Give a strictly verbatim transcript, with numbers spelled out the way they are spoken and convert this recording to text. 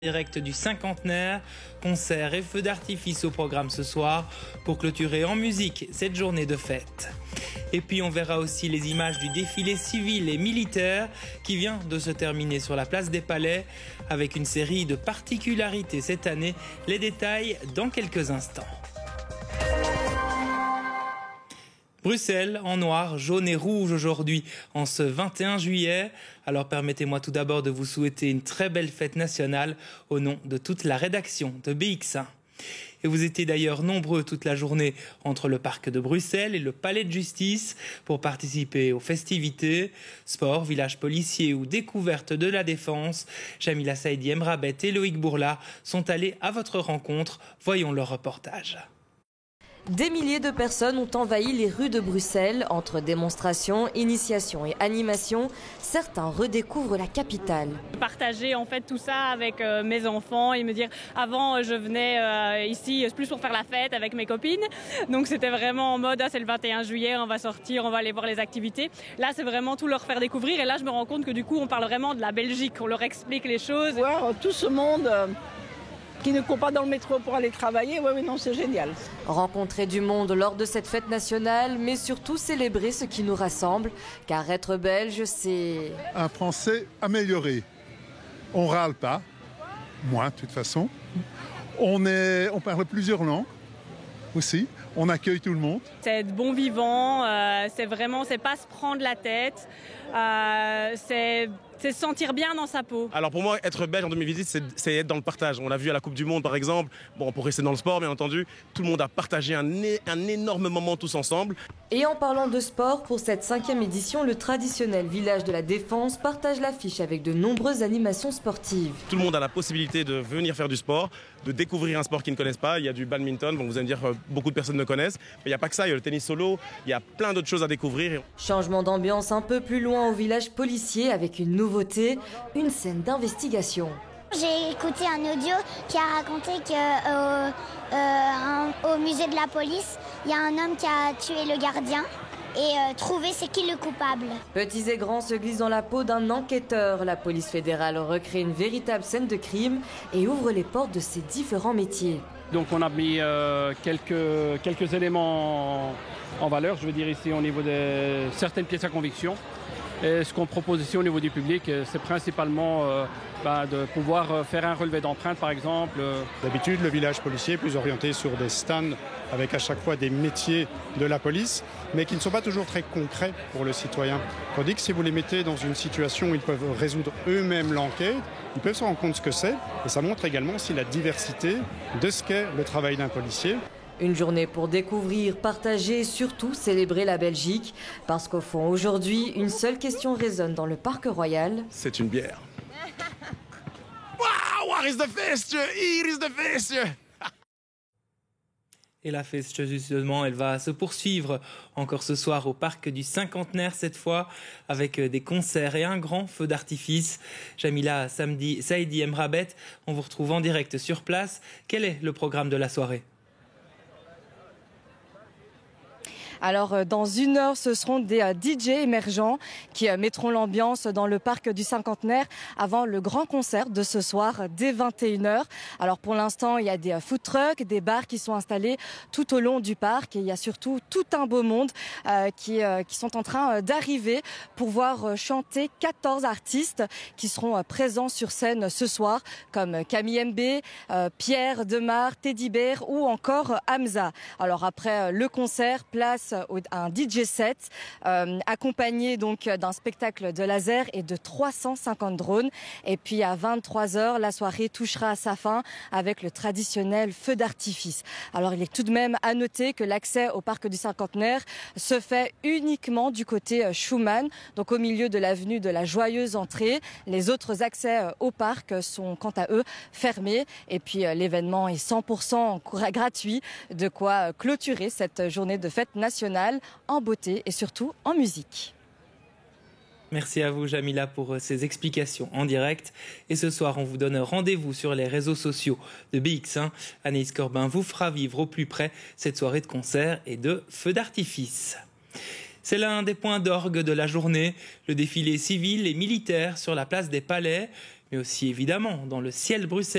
Direct du cinquantenaire, concerts et feux d'artifice au programme ce soir pour clôturer en musique cette journée de fête. Et puis on verra aussi les images du défilé civil et militaire qui vient de se terminer sur la place des Palais avec une série de particularités cette année. Les détails dans quelques instants. Bruxelles en noir, jaune et rouge aujourd'hui en ce vingt et un juillet. Alors permettez-moi tout d'abord de vous souhaiter une très belle fête nationale au nom de toute la rédaction de B X un. Et vous étiez d'ailleurs nombreux toute la journée entre le parc de Bruxelles et le palais de justice pour participer aux festivités. Sport, village policier ou découverte de la défense. Jamila Saïdi Emrabet et Loïc Bourla sont allés à votre rencontre. Voyons leur reportage. Des milliers de personnes ont envahi les rues de Bruxelles. Entre démonstrations, initiations et animations, certains redécouvrent la capitale. Partager en fait tout ça avec euh, mes enfants et me dire avant je venais euh, ici plus pour faire la fête avec mes copines. Donc c'était vraiment en mode ah, c'est le vingt et un juillet, on va sortir, on va aller voir les activités. Là c'est vraiment tout leur faire découvrir et là je me rends compte que du coup on parle vraiment de la Belgique, on leur explique les choses. Voir tout ce monde euh... qui ne court pas dans le métro pour aller travailler, oui, oui, non, c'est génial. Rencontrer du monde lors de cette fête nationale, mais surtout célébrer ce qui nous rassemble, car être belge, c'est... Un français amélioré. On râle pas, moi, de toute façon. On, est, on parle plusieurs langues aussi. On accueille tout le monde. C'est être bon vivant, euh, c'est vraiment, c'est pas se prendre la tête, euh, c'est... c'est se sentir bien dans sa peau. Alors pour moi, être belge en deux mille dix-huit, c'est être dans le partage. On l'a vu à la Coupe du Monde par exemple. Bon, pour rester dans le sport, bien entendu, tout le monde a partagé un, un énorme moment tous ensemble. Et en parlant de sport, pour cette cinquième édition, le traditionnel village de la Défense partage l'affiche avec de nombreuses animations sportives. Tout le monde a la possibilité de venir faire du sport, de découvrir un sport qu'ils ne connaissent pas. Il y a du badminton, bon, vous allez me dire beaucoup de personnes ne connaissent, mais il n'y a pas que ça, il y a le tennis solo, il y a plein d'autres choses à découvrir. Changement d'ambiance un peu plus loin au village policier avec une nouveauté, une scène d'investigation. J'ai écouté un audio qui a raconté qu'au euh, euh, musée de la police, il y a un homme qui a tué le gardien et euh, trouvé c'est qui le coupable. Petits et grands se glissent dans la peau d'un enquêteur. La police fédérale recrée une véritable scène de crime et ouvre les portes de ses différents métiers. Donc on a mis euh, quelques, quelques éléments en valeur, je veux dire ici au niveau de certaines pièces à conviction. Et ce qu'on propose ici au niveau du public, c'est principalement euh, bah, de pouvoir faire un relevé d'empreintes par exemple. D'habitude, le village policier est plus orienté sur des stands avec à chaque fois des métiers de la police, mais qui ne sont pas toujours très concrets pour le citoyen. Tandis que si vous les mettez dans une situation où ils peuvent résoudre eux-mêmes l'enquête, ils peuvent se rendre compte ce que c'est, et ça montre également aussi la diversité de ce qu'est le travail d'un policier. Une journée pour découvrir, partager et surtout célébrer la Belgique. Parce qu'au fond, aujourd'hui, une seule question résonne dans le Parc Royal. C'est une bière. Wow, waar is de feestje? Hier is de feestje. Et la fête, justement, elle va se poursuivre encore ce soir au parc du cinquantenaire, cette fois, avec des concerts et un grand feu d'artifice. Jamila Samedi, Saïdi Emrabet, on vous retrouve en direct sur place. Quel est le programme de la soirée ? Alors dans une heure, ce seront des D J émergents qui mettront l'ambiance dans le parc du cinquantenaire avant le grand concert de ce soir dès vingt et une heures. Alors pour l'instant, il y a des food trucks, des bars qui sont installés tout au long du parc et il y a surtout tout un beau monde euh, qui, euh, qui sont en train d'arriver pour voir chanter quatorze artistes qui seront présents sur scène ce soir comme Camille M B, euh, Pierre Demar, Teddy Bear ou encore Hamza. Alors après le concert, place un D J set euh, accompagné donc d'un spectacle de laser et de trois cent cinquante drones. Et puis à vingt-trois heures, la soirée touchera à sa fin avec le traditionnel feu d'artifice. Alors il est tout de même à noter que l'accès au parc du cinquantenaire se fait uniquement du côté Schumann, donc au milieu de l'avenue de la Joyeuse Entrée. Les autres accès au parc sont quant à eux fermés. Et puis l'événement est cent pour cent gratuit, de quoi clôturer cette journée de fête nationale en beauté et surtout en musique. Merci à vous Jamila pour ces explications en direct. Et ce soir, on vous donne rendez-vous sur les réseaux sociaux de B X un. Anaïs Corbin vous fera vivre au plus près cette soirée de concert et de feux d'artifice. C'est l'un des points d'orgue de la journée, le défilé civil et militaire sur la place des Palais, mais aussi évidemment dans le ciel bruxellois.